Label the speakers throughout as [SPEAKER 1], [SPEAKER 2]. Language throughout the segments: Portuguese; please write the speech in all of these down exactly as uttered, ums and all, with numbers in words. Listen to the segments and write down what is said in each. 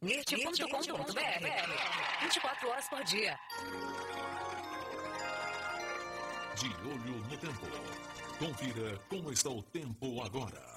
[SPEAKER 1] Mirte ponto com ponto b r. vinte e quatro horas por dia.
[SPEAKER 2] De olho no tempo. Confira como está o tempo agora.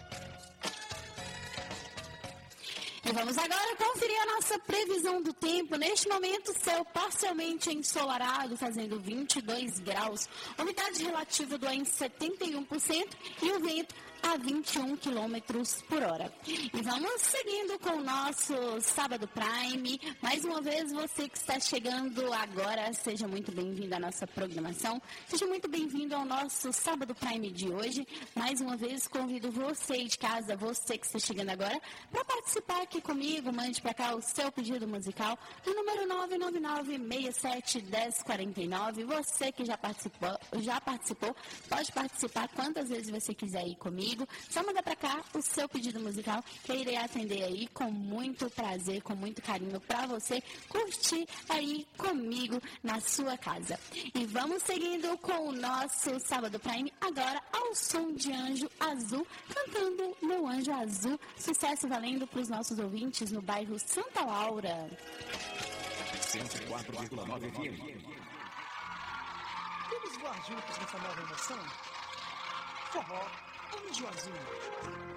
[SPEAKER 3] E vamos agora conferir a nossa previsão do tempo. Neste momento, céu parcialmente ensolarado, fazendo vinte e dois graus. Umidade relativa do ar em setenta e um por cento e o vento a vinte e um quilômetros por hora. E vamos seguindo com o nosso Sábado Prime. Mais uma vez, você que está chegando agora, seja muito bem-vindo à nossa programação. Seja muito bem-vindo ao nosso Sábado Prime de hoje. Mais uma vez, convido você de casa, você que está chegando agora, para participar aqui comigo. Mande para cá o seu pedido musical no número nove nove nove, seis sete, um zero quatro nove. Você que já participou, já participou, pode participar quantas vezes você quiser aí comigo. Só manda pra cá o seu pedido musical que eu irei atender aí com muito prazer, com muito carinho pra você curtir aí comigo na sua casa. E vamos seguindo com o nosso Sábado Prime agora ao som de Anjo Azul, cantando Meu Anjo Azul, sucesso valendo pros nossos ouvintes no bairro Santa Laura.
[SPEAKER 2] cento e quatro vírgula nove F M.
[SPEAKER 4] Vamos voar juntos nessa nova emoção? Forró, Anjo Azul.